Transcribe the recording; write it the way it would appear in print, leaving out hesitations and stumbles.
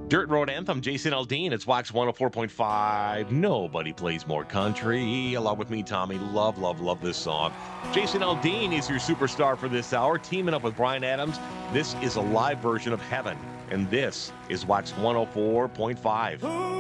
Dirt Road Anthem, Jason Aldean. It's Wax 104.5. Nobody plays more country. Along with me, Tommy. Love, love, love this song. Jason Aldean is your superstar for this hour, teaming up with Bryan Adams. This is a live version of Heaven, and this is Wax 104.5.